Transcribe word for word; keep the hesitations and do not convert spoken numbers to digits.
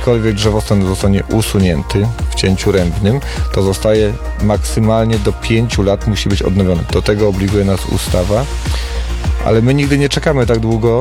jakikolwiek drzewostan zostanie usunięty w cięciu rębnym, to zostaje maksymalnie do pięciu lat musi być odnowiony. Do tego obliguje nas ustawa. Ale my nigdy nie czekamy tak długo,